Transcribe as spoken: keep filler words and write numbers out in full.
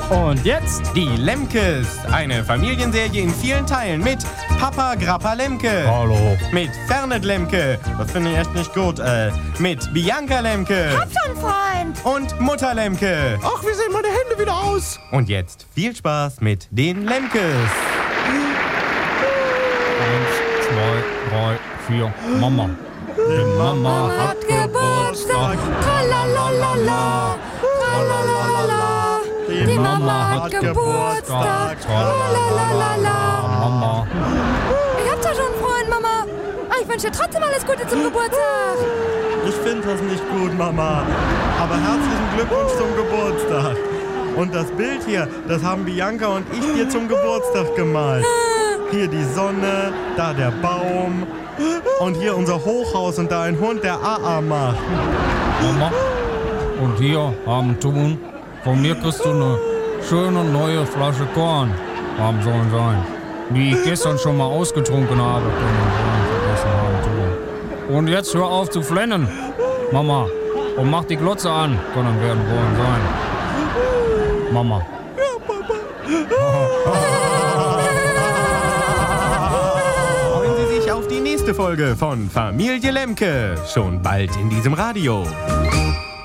Und jetzt die Lemkes. Eine Familienserie in vielen Teilen mit Papa Grappa Lemke. Hallo. Mit Fernet Lemke. Das finde ich echt nicht gut. Äh, mit Bianca Lemke. Hab schon, Freund. Und Mutter Lemke. Ach, wie sehen meine Hände wieder aus? Und jetzt viel Spaß mit den Lemkes. Eins, zwei, drei, vier. Mama. Die Mama hat Geburtstag. Tralalala. Tralalala. Die Mama hat Geburtstag. Tralalala. Mama. Ich hab zwar schon einen Freund, Mama. Aber ich wünsche dir trotzdem alles Gute zum Geburtstag. Ich finde das nicht gut, Mama. Aber herzlichen Glückwunsch zum Geburtstag. Und das Bild hier, das haben Bianca und ich dir zum Geburtstag gemalt. Hier die Sonne, da der Baum und hier unser Hochhaus und da ein Hund, der A A macht. Mama. Und hier haben Tun. Von mir kriegst du eine schöne neue Flasche Korn. Haben sollen sein. Die ich gestern schon mal ausgetrunken habe. Vergessen haben, Tun. Und jetzt hör auf zu flennen, Mama. Und mach die Glotze an. Können werden wollen sein. Mama. Freuen Sie sich auf die nächste Folge von Familie Lemke. Schon bald in diesem Radio.